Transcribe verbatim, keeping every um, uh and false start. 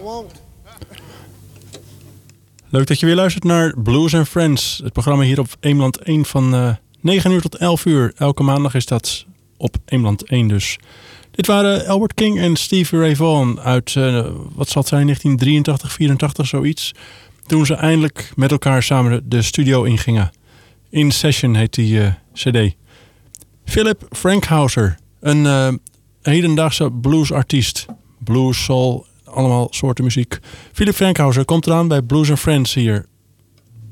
won't. Leuk dat je weer luistert naar Blues and Friends. Het programma hier op Eemland één van uh, negen uur tot elf uur. Elke maandag is dat op Eemland één dus. Dit waren Albert King en Stevie Ray Vaughan uit, uh, wat zal het zijn, negentien drieëntachtig, vierentachtig, zoiets. Toen ze eindelijk met elkaar samen de studio ingingen. In Session heet die uh, cd. Philip Frankhauser, een uh, hedendaagse bluesartiest. Blues, soul, allemaal soorten muziek. Philip Frankhauser komt eraan bij Blues and Friends hier